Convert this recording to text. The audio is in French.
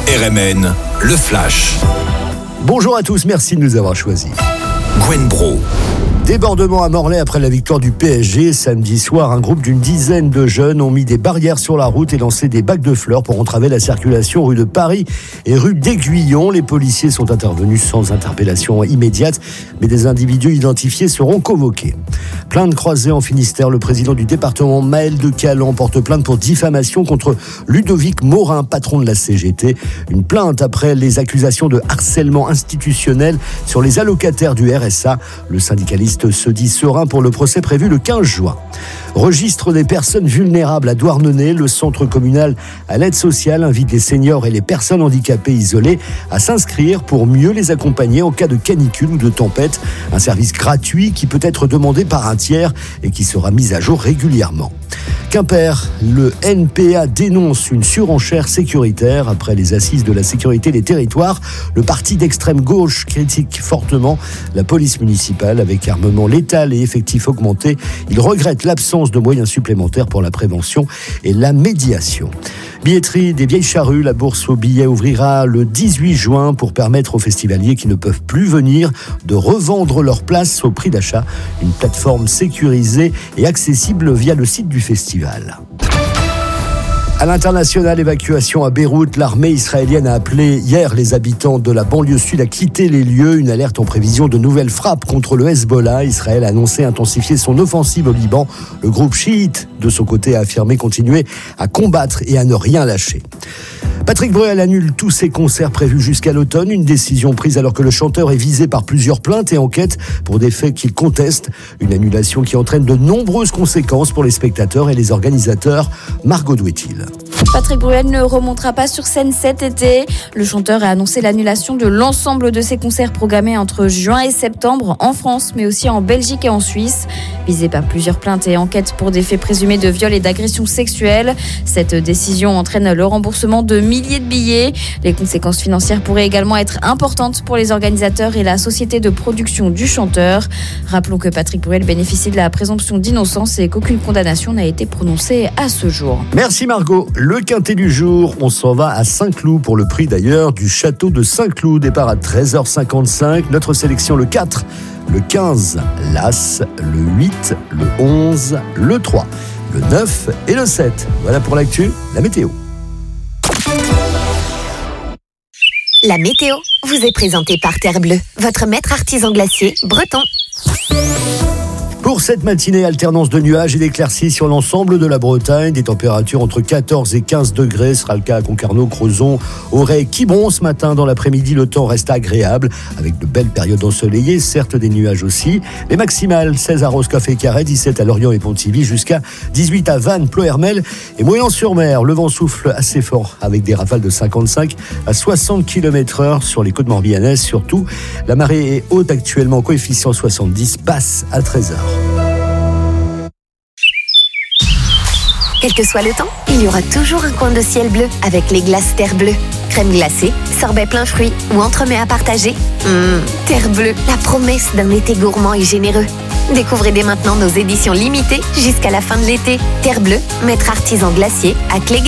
RMN, le Flash. Bonjour à tous, merci de nous avoir choisis. Gwen Bro. Débordement à Morlaix après la victoire du PSG. Samedi soir, un groupe d'une dizaine de jeunes ont mis des barrières sur la route et lancé des bacs de fleurs pour entraver la circulation rue de Paris et rue d'Aiguillon. Les policiers sont intervenus sans interpellation immédiate, mais des individus identifiés seront convoqués. Plainte croisée en Finistère, le président du département, Maël de Calan, porte plainte pour diffamation contre Ludovic Morin, patron de la CGT. Une plainte après les accusations de harcèlement institutionnel sur les allocataires du RSA. Le syndicaliste se dit serein pour le procès prévu le 15 juin. Registre des personnes vulnérables à Douarnenez, le centre communal à l'aide sociale invite les seniors et les personnes handicapées isolées à s'inscrire pour mieux les accompagner en cas de canicule ou de tempête. Un service gratuit qui peut être demandé par un tiers et qui sera mis à jour régulièrement. Quimper, le NPA dénonce une surenchère sécuritaire. Après les assises de la sécurité des territoires, le parti d'extrême gauche critique fortement la police municipale avec armement létal et effectifs augmentés. Il regrette l'absence de moyens supplémentaires pour la prévention et la médiation. Billetterie des Vieilles Charrues, la bourse aux billets ouvrira le 18 juin pour permettre aux festivaliers qui ne peuvent plus venir de revendre leurs places au prix d'achat. Une plateforme sécurisée et accessible via le site du festival. À l'international, évacuation à Beyrouth. L'armée israélienne a appelé hier les habitants de la banlieue sud à quitter les lieux. Une alerte en prévision de nouvelles frappes contre le Hezbollah. Israël a annoncé intensifier son offensive au Liban. Le groupe chiite, de son côté, a affirmé continuer à combattre et à ne rien lâcher. Patrick Bruel annule tous ses concerts prévus jusqu'à l'automne. Une décision prise alors que le chanteur est visé par plusieurs plaintes et enquêtes pour des faits qu'il conteste. Une annulation qui entraîne de nombreuses conséquences pour les spectateurs et les organisateurs. Margot Douetil. Patrick Bruel ne remontera pas sur scène cet été. Le chanteur a annoncé l'annulation de l'ensemble de ses concerts programmés entre juin et septembre en France, mais aussi en Belgique et en Suisse. Visé par plusieurs plaintes et enquêtes pour des faits présumés de viol et d'agression sexuelle. Cette décision entraîne le remboursement de milliers de billets. Les conséquences financières pourraient également être importantes pour les organisateurs et la société de production du chanteur. Rappelons que Patrick Bruel bénéficie de la présomption d'innocence et qu'aucune condamnation n'a été prononcée à ce jour. Merci Margot. Le quintet du jour, on s'en va à Saint-Cloud pour le prix d'ailleurs du château de Saint-Cloud. Départ à 13h55. Notre sélection le 4, le 15, l'As, le 8, le 11, le 3, le 9 et le 7. Voilà pour l'actu, la météo. La météo vous est présentée par Terre Bleue, votre maître artisan glacier breton. Pour cette matinée, alternance de nuages et d'éclaircies sur l'ensemble de la Bretagne. Des températures entre 14 et 15 degrés. Ce sera le cas à Concarneau, Crozon, Auray, Quiberon. Ce matin, dans l'après-midi, le temps reste agréable avec de belles périodes ensoleillées, certes des nuages aussi. Les maximales, 16 à Roscoff et Carhaix, 17 à Lorient et Pontivy, jusqu'à 18 à Vannes, Ploërmel et Moyen-sur-Mer. Le vent souffle assez fort avec des rafales de 55 à 60 km/h sur les côtes morbihanaises. Surtout, la marée est haute actuellement, coefficient 70, passe à 13h. Quel que soit le temps, il y aura toujours un coin de ciel bleu avec les glaces Terre Bleue. Crème glacée, sorbet plein fruits ou entremets à partager. Terre Bleue, la promesse d'un été gourmand et généreux. Découvrez dès maintenant nos éditions limitées jusqu'à la fin de l'été. Terre Bleue, maître artisan glacier à Clé.